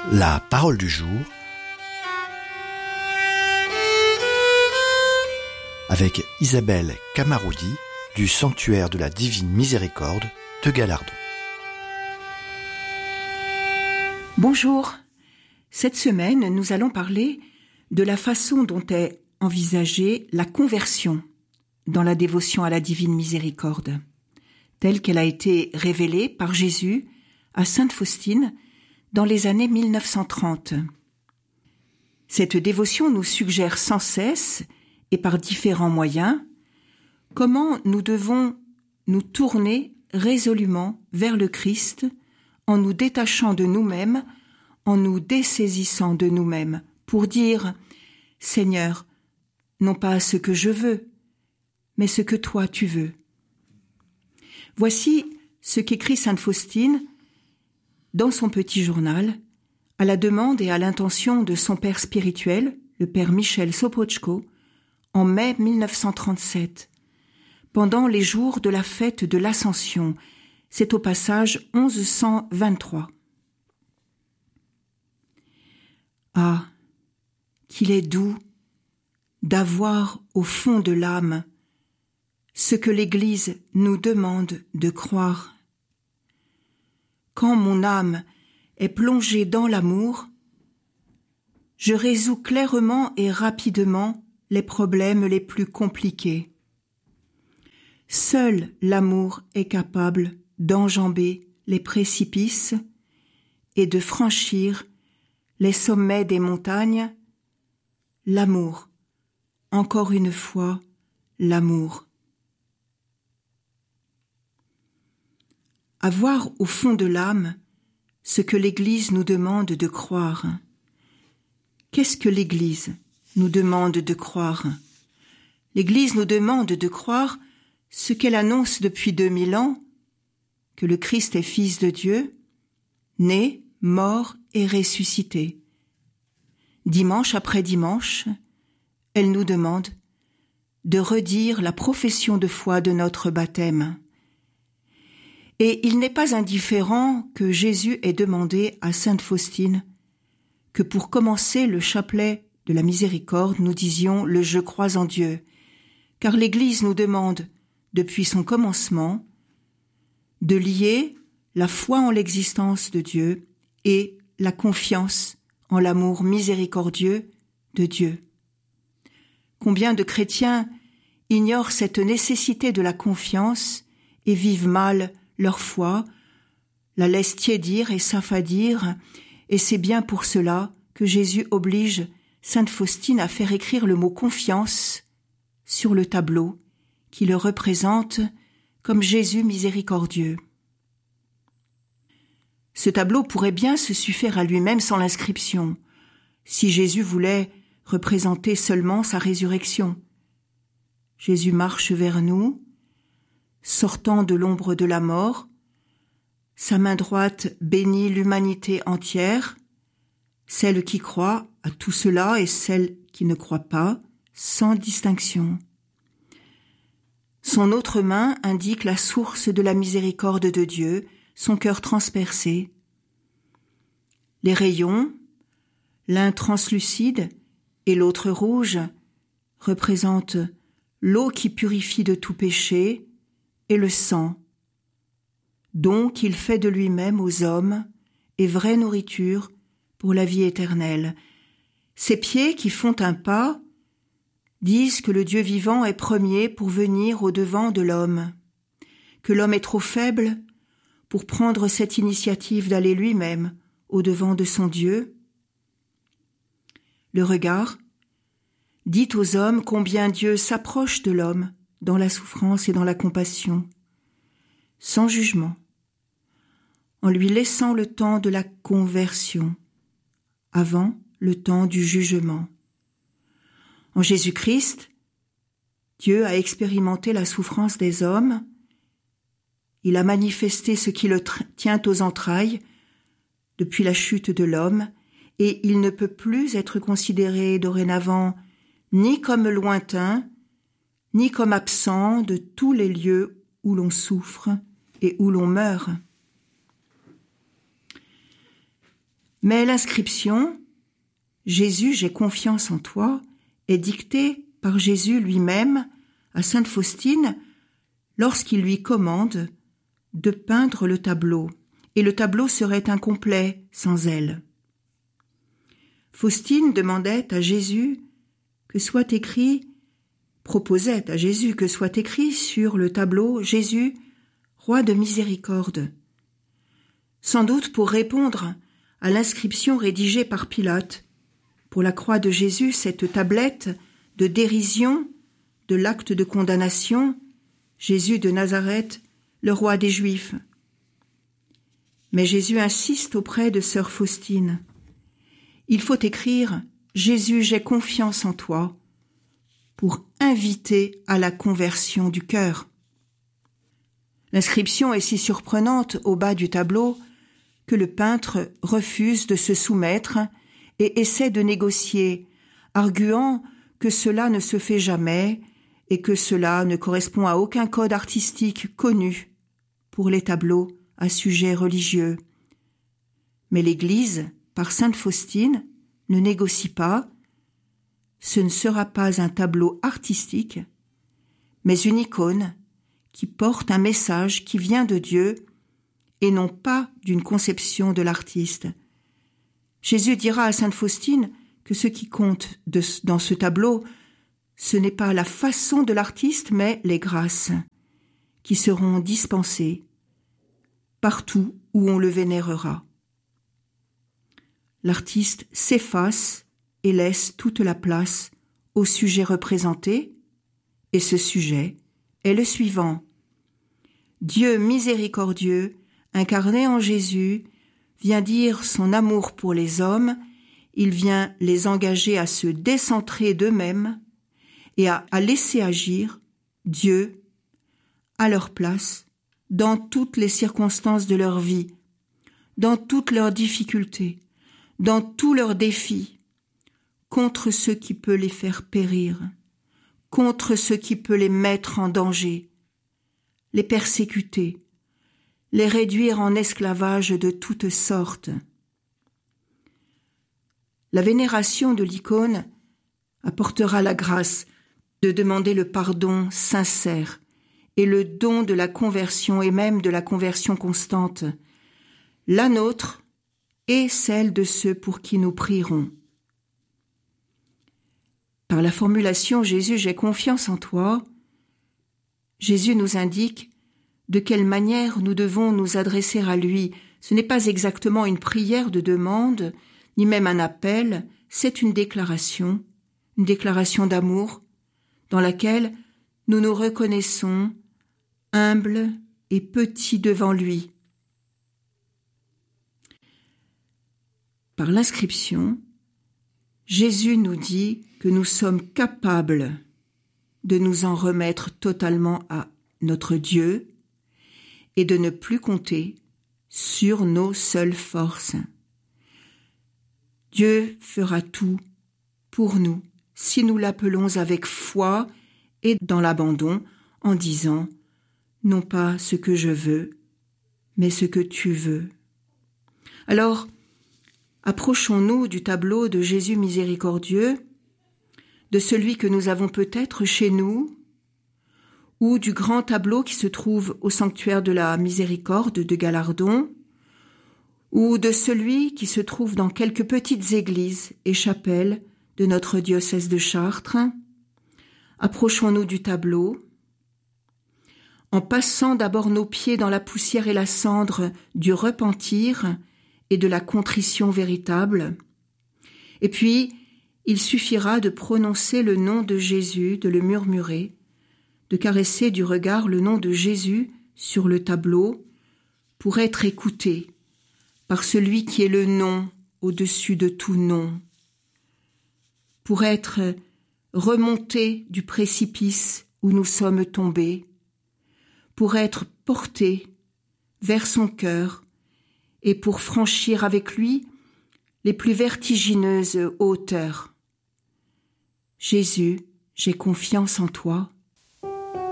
La parole du jour avec Isabelle Camaroudi du Sanctuaire de la Divine Miséricorde de Galardon. Bonjour. Cette semaine, nous allons parler de la façon dont est envisagée la conversion dans la dévotion à la Divine Miséricorde, telle qu'elle a été révélée par Jésus à Sainte Faustine dans les années 1930. Cette dévotion nous suggère sans cesse et par différents moyens comment nous devons nous tourner résolument vers le Christ en nous détachant de nous-mêmes, en nous dessaisissant de nous-mêmes pour dire « Seigneur, non pas ce que je veux, mais ce que toi tu veux ». Voici ce qu'écrit Sainte Faustine dans son petit journal, à la demande et à l'intention de son père spirituel, le père Michel Sopoćko, en mai 1937, pendant les jours de la fête de l'Ascension. C'est au passage 1123. Ah, qu'il est doux d'avoir au fond de l'âme ce que l'Église nous demande de croire. Quand mon âme est plongée dans l'amour, je résous clairement et rapidement les problèmes les plus compliqués. Seul l'amour est capable d'enjamber les précipices et de franchir les sommets des montagnes. L'amour, encore une fois, l'amour. Avoir au fond de l'âme ce que l'Église nous demande de croire. Qu'est-ce que l'Église nous demande de croire? L'Église nous demande de croire ce qu'elle annonce depuis 2000 ans, que le Christ est Fils de Dieu, né, mort et ressuscité. Dimanche après dimanche, elle nous demande de redire la profession de foi de notre baptême. Et il n'est pas indifférent que Jésus ait demandé à Sainte Faustine que pour commencer le chapelet de la miséricorde, nous disions le « Je crois en Dieu », car l'Église nous demande, depuis son commencement, de lier la foi en l'existence de Dieu et la confiance en l'amour miséricordieux de Dieu. Combien de chrétiens ignorent cette nécessité de la confiance et vivent mal leur foi, la laisse tiédir et s'affadir, et c'est bien pour cela que Jésus oblige Sainte Faustine à faire écrire le mot « confiance » sur le tableau qui le représente comme Jésus miséricordieux. Ce tableau pourrait bien se suffire à lui-même sans l'inscription, si Jésus voulait représenter seulement sa résurrection. Jésus marche vers nous, sortant de l'ombre de la mort, sa main droite bénit l'humanité entière, celle qui croit à tout cela et celle qui ne croit pas, sans distinction. Son autre main indique la source de la miséricorde de Dieu, son cœur transpercé. Les rayons, l'un translucide et l'autre rouge, représentent l'eau qui purifie de tout péché, et le sang, don qu'il fait de lui-même aux hommes et vraie nourriture pour la vie éternelle. Ses pieds qui font un pas disent que le Dieu vivant est premier pour venir au-devant de l'homme, que l'homme est trop faible pour prendre cette initiative d'aller lui-même au-devant de son Dieu. Le regard dit aux hommes combien Dieu s'approche de l'homme dans la souffrance et dans la compassion, sans jugement, en lui laissant le temps de la conversion, avant le temps du jugement. En Jésus-Christ, Dieu a expérimenté la souffrance des hommes, il a manifesté ce qui le tient aux entrailles depuis la chute de l'homme, et il ne peut plus être considéré dorénavant ni comme lointain, ni comme absent de tous les lieux où l'on souffre et où l'on meurt. Mais l'inscription « Jésus, j'ai confiance en toi » est dictée par Jésus lui-même à sainte Faustine lorsqu'il lui commande de peindre le tableau, et le tableau serait incomplet sans elle. Faustine proposait à Jésus que soit écrit sur le tableau « Jésus, roi de miséricorde », sans doute pour répondre à l'inscription rédigée par Pilate. Pour la croix de Jésus, cette tablette de dérision de l'acte de condamnation, Jésus de Nazareth, le roi des Juifs. Mais Jésus insiste auprès de sœur Faustine. Il faut écrire « Jésus, j'ai confiance en toi » pour inviter à la conversion du cœur. L'inscription est si surprenante au bas du tableau que le peintre refuse de se soumettre et essaie de négocier, arguant que cela ne se fait jamais et que cela ne correspond à aucun code artistique connu pour les tableaux à sujet religieux. Mais l'Église, par sainte Faustine, ne négocie pas. Ce ne sera pas un tableau artistique, mais une icône qui porte un message qui vient de Dieu et non pas d'une conception de l'artiste. Jésus dira à sainte Faustine que ce qui compte dans ce tableau, ce n'est pas la façon de l'artiste, mais les grâces qui seront dispensées partout où on le vénérera. L'artiste s'efface et laisse toute la place au sujet représenté, et ce sujet est le suivant. Dieu miséricordieux, incarné en Jésus, vient dire son amour pour les hommes, il vient les engager à se décentrer d'eux-mêmes et à laisser agir Dieu à leur place dans toutes les circonstances de leur vie, dans toutes leurs difficultés, dans tous leurs défis, contre ce qui peut les faire périr, contre ce qui peut les mettre en danger, les persécuter, les réduire en esclavage de toutes sortes. La vénération de l'icône apportera la grâce de demander le pardon sincère et le don de la conversion et même de la conversion constante, la nôtre et celle de ceux pour qui nous prierons. Par la formulation « Jésus, j'ai confiance en toi », Jésus nous indique de quelle manière nous devons nous adresser à lui. Ce n'est pas exactement une prière de demande, ni même un appel, c'est une déclaration d'amour, dans laquelle nous nous reconnaissons humbles et petits devant lui. Par l'inscription, Jésus nous dit que nous sommes capables de nous en remettre totalement à notre Dieu et de ne plus compter sur nos seules forces. Dieu fera tout pour nous si nous l'appelons avec foi et dans l'abandon en disant « Non pas ce que je veux, mais ce que tu veux ». Alors, approchons-nous du tableau de Jésus miséricordieux, de celui que nous avons peut-être chez nous, ou du grand tableau qui se trouve au sanctuaire de la Miséricorde de Galardon, ou de celui qui se trouve dans quelques petites églises et chapelles de notre diocèse de Chartres. Approchons-nous du tableau, en passant d'abord nos pieds dans la poussière et la cendre du repentir et de la contrition véritable. Et puis, il suffira de prononcer le nom de Jésus, de le murmurer, de caresser du regard le nom de Jésus sur le tableau pour être écouté par celui qui est le nom au-dessus de tout nom, pour être remonté du précipice où nous sommes tombés, pour être porté vers son cœur et pour franchir avec lui les plus vertigineuses hauteurs. Jésus, j'ai confiance en toi.